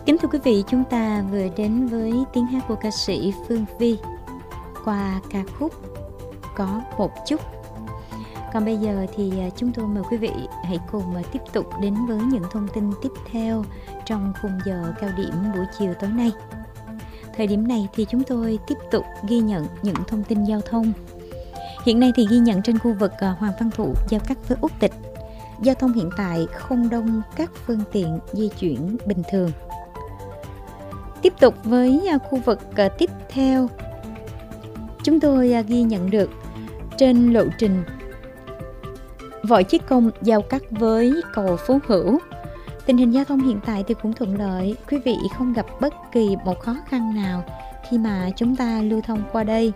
Kính thưa quý vị, chúng ta vừa đến với tiếng hát của ca sĩ Phương Vi qua ca khúc Có Một Chút. Còn bây giờ thì chúng tôi mời quý vị hãy cùng tiếp tục đến với những thông tin tiếp theo trong khung giờ cao điểm buổi chiều tối nay. Thời điểm này thì chúng tôi tiếp tục ghi nhận những thông tin giao thông. Hiện nay thì ghi nhận trên khu vực Hoàng Văn Thụ giao cắt với Út Tịch, giao thông hiện tại không đông, các phương tiện di chuyển bình thường. Tiếp tục với khu vực tiếp theo, chúng tôi ghi nhận được trên lộ trình Võ Chí Công giao cắt với cầu Phú Hữu. Tình hình giao thông hiện tại thì cũng thuận lợi, quý vị không gặp bất kỳ một khó khăn nào khi mà chúng ta lưu thông qua đây.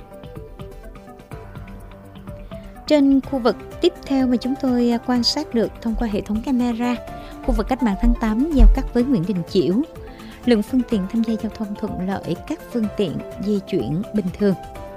Trên khu vực tiếp theo mà chúng tôi quan sát được thông qua hệ thống camera, khu vực Cách mạng tháng 8 giao cắt với Nguyễn Đình Chiểu. Lượng phương tiện tham gia giao thông thuận lợi, các phương tiện di chuyển bình thường.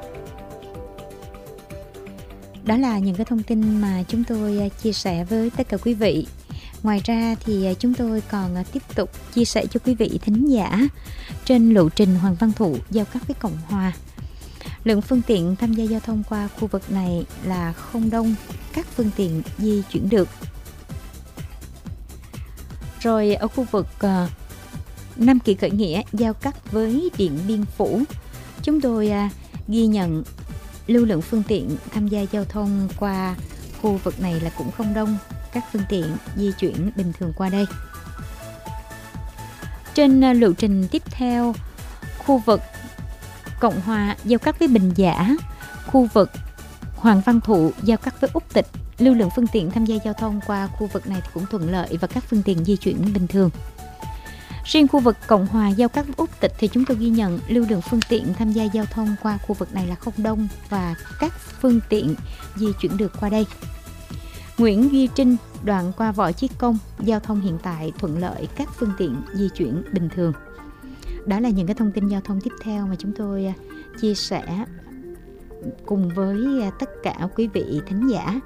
Đó là những cái thông tin mà chúng tôi chia sẻ với tất cả quý vị. Ngoài ra thì chúng tôi còn tiếp tục chia sẻ cho quý vị thính giả trên lộ trình Hoàng Văn Thụ giao cắt với Cộng Hòa. Lượng phương tiện tham gia giao thông qua khu vực này là không đông, các phương tiện di chuyển được. Rồi ở khu vực Nam Kỳ Khởi Nghĩa giao cắt với Điện Biên Phủ, chúng tôi ghi nhận lưu lượng phương tiện tham gia giao thông qua khu vực này là cũng không đông, các phương tiện di chuyển bình thường qua đây. Trên lộ trình tiếp theo, khu vực Cộng Hòa giao cắt với Bình Giả, khu vực Hoàng Văn Thụ giao cắt với Út Tịch, lưu lượng phương tiện tham gia giao thông qua khu vực này thì cũng thuận lợi và các phương tiện di chuyển bình thường. Riêng khu vực Cộng Hòa giao cắt với Út Tịch thì chúng tôi ghi nhận lưu lượng phương tiện tham gia giao thông qua khu vực này là không đông và các phương tiện di chuyển được qua đây. Nguyễn Duy Trinh đoạn qua Võ Chí Công, giao thông hiện tại thuận lợi, các phương tiện di chuyển bình thường. Đó là những cái thông tin giao thông tiếp theo mà chúng tôi chia sẻ cùng với tất cả quý vị thính giả.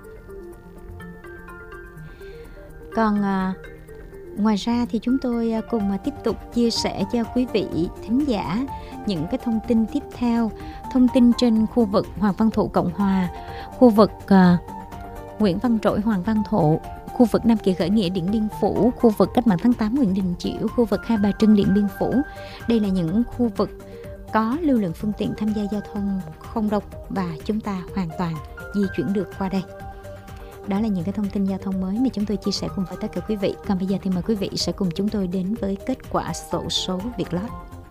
Còn ngoài ra thì chúng tôi cùng tiếp tục chia sẻ cho quý vị thính giả những cái thông tin tiếp theo. Thông tin trên khu vực Hoàng Văn Thụ Cộng Hòa, khu vực Nguyễn Văn Trỗi Hoàng Văn Thụ, khu vực Nam Kỳ Khởi Nghĩa Điện Biên Phủ, khu vực Cách mạng tháng 8 Nguyễn Đình Chiểu, khu vực Hai Bà Trưng Điện Biên Phủ. Đây là những khu vực có lưu lượng phương tiện tham gia giao thông không đông và chúng ta hoàn toàn di chuyển được qua đây. Đó là những cái thông tin giao thông mới mà chúng tôi chia sẻ cùng với tất cả quý vị. Còn bây giờ thì mời quý vị sẽ cùng chúng tôi đến với kết quả xổ số Vietlott.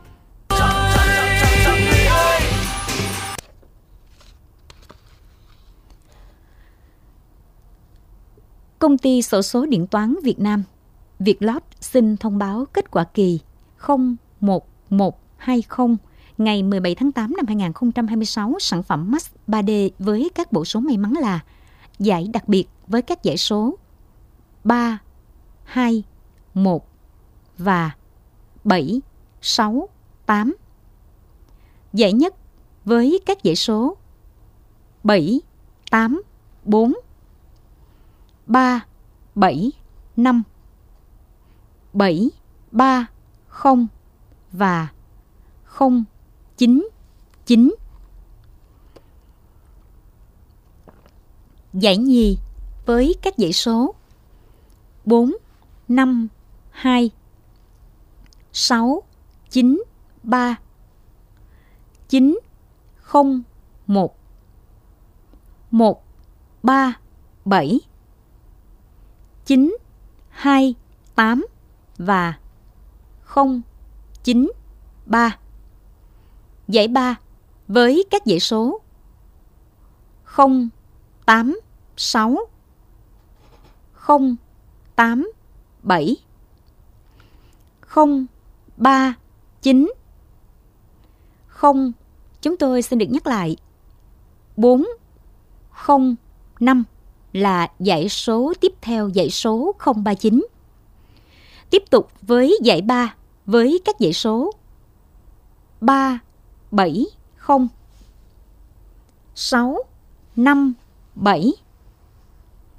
Công ty xổ số điện toán Việt Nam Vietlott xin thông báo kết quả kỳ 01120 ngày 17 tháng 8 năm 2026 sản phẩm Max 3D với các bộ số may mắn là giải đặc biệt với các dãy số 3, 2, 1 và 7, 6, 8. Giải nhất với các dãy số 7, 8, 4, 3, 7, 5, 7, 3, 0 và 0, 9, 9. Giải nhì với các dãy số 4, 5, 2, 6, 9, 3, 9, 0, 1, 1, 3, 7, 9, 2, 8 và 0, 9, 3. Giải ba với các dãy số 0, 8, 6, 0, 8, 7, 0, 3, 9, 0. Chúng tôi xin được nhắc lại 4, 0, 5 là dãy số tiếp theo dãy số 039. Tiếp tục với dãy 3 với các dãy số 3, 7, 0, 6, 5, 7,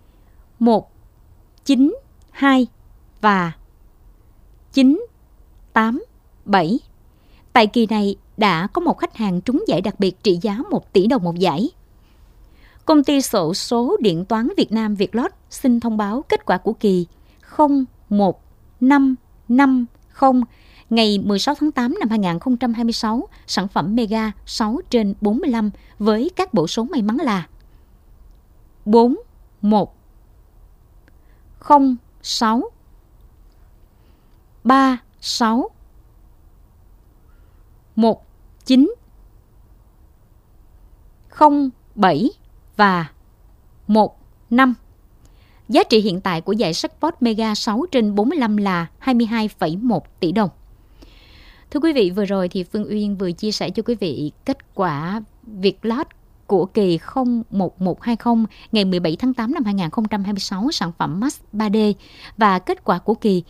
1, 9, 2 và 9, 8, 7. Tại kỳ này đã có một khách hàng trúng giải đặc biệt trị giá 1 tỷ đồng một giải. Công ty xổ số điện toán Việt Nam Vietlott xin thông báo kết quả của kỳ 01550 ngày 16 tháng 8 năm 2026, sản phẩm Mega 6/45 với các bộ số may mắn là 41 06 36 19 07 và 15. Giá trị hiện tại của giải jackpot Mega 6/45 là 22,1 tỷ đồng. Thưa quý vị, vừa rồi thì Phương Uyên vừa chia sẻ cho quý vị kết quả Vietlott của kỳ 01120 ngày 17 tháng 8 năm 2026 sản phẩm Max 3D và kết quả của kỳ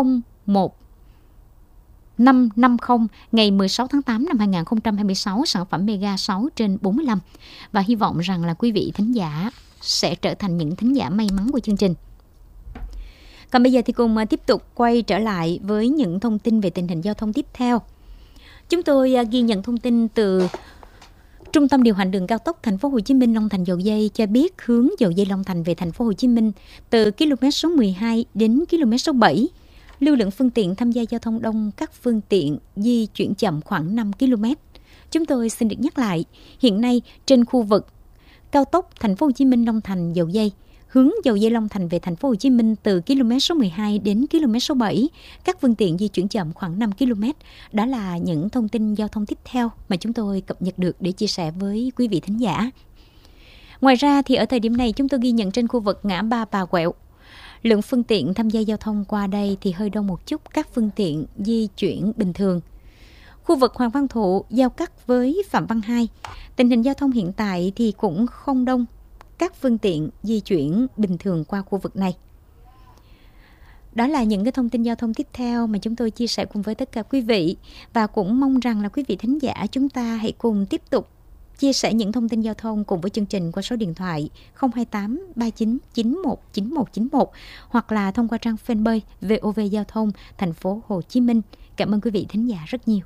01550 ngày 16 tháng 8 năm 2026 sản phẩm Mega 6/45 và hy vọng rằng là quý vị thính giả sẽ trở thành những thính giả may mắn của chương trình. Còn bây giờ thì cùng tiếp tục quay trở lại với những thông tin về tình hình giao thông tiếp theo. Chúng tôi ghi nhận thông tin từ Trung tâm điều hành đường cao tốc Thành phố Hồ Chí Minh Long Thành Dầu Giây cho biết hướng Dầu Giây Long Thành về Thành phố Hồ Chí Minh từ km số 12 đến km số 7, lưu lượng phương tiện tham gia giao thông đông, các phương tiện di chuyển chậm khoảng 5 km. Chúng tôi xin được nhắc lại, hiện nay trên khu vực cao tốc Thành phố Hồ Chí Minh Long Thành Dầu Giây, hướng Dầu Giây Long Thành về Thành phố Hồ Chí Minh từ km số 12 đến km số 7, các phương tiện di chuyển chậm khoảng 5 km. Đó là những thông tin giao thông tiếp theo mà chúng tôi cập nhật được để chia sẻ với quý vị thính giả. Ngoài ra thì ở thời điểm này chúng tôi ghi nhận trên khu vực ngã ba Bà Quẹo, lượng phương tiện tham gia giao thông qua đây thì hơi đông một chút, các phương tiện di chuyển bình thường. Khu vực Hoàng Văn Thụ giao cắt với Phạm Văn Hai, tình hình giao thông hiện tại thì cũng không đông, các phương tiện di chuyển bình thường qua khu vực này. Đó là những cái thông tin giao thông tiếp theo mà chúng tôi chia sẻ cùng với tất cả quý vị, và cũng mong rằng là quý vị thính giả chúng ta hãy cùng tiếp tục chia sẻ những thông tin giao thông cùng với chương trình qua số điện thoại 028 39 91 9191 hoặc là thông qua trang fanpage VOV Giao thông Thành phố Hồ Chí Minh. Cảm ơn quý vị thính giả rất nhiều.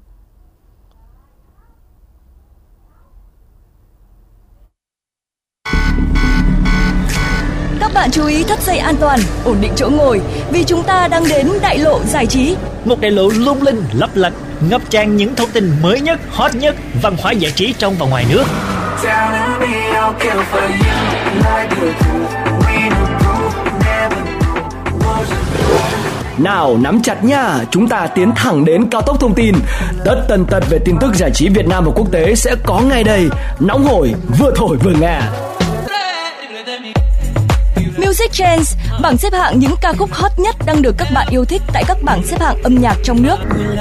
Các bạn chú ý thắt dây an toàn, ổn định chỗ ngồi vì chúng ta đang đến đại lộ giải trí. Một đại lộ lung linh, lấp lánh, ngập tràn những thông tin mới nhất, hot nhất, văn hóa giải trí trong và ngoài nước. Nào nắm chặt nha, chúng ta tiến thẳng đến cao tốc thông tin. Tất tần tật về tin tức giải trí Việt Nam và quốc tế sẽ có ngay đây. Nóng hổi, vừa thổi vừa nghe. Music Trends, bảng xếp hạng những ca khúc hot nhất đang được các bạn yêu thích tại các bảng xếp hạng âm nhạc trong nước.